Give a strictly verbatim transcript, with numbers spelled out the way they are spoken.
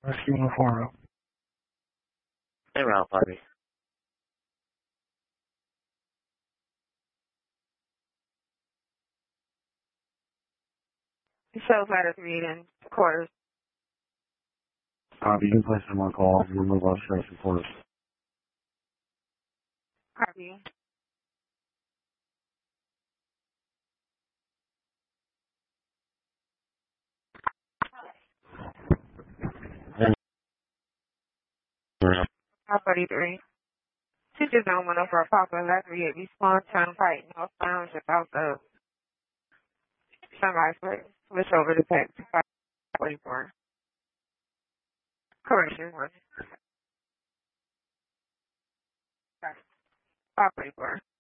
Rescue uniform. Hey, Ralph, Harvey. It shows letters reading quarters. Harvey, you can place them on call. Remove all stress reporters. Harvey. five forty-three. Teachers don't want to for a proper letter yet respond turnpike North Lounge about the sunrise place. Switch over to text five forty-four. Correction one. five forty-four.